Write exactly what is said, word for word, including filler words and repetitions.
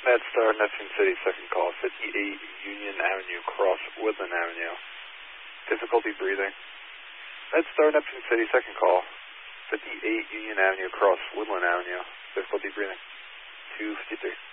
MedStar, Neptune City, second call, fifty-eight Union Avenue, cross Woodland Avenue. Difficulty breathing. MedStar, Neptune City, second call, fifty-eight Union Avenue, cross Woodland Avenue. Difficulty breathing. two fifty-three.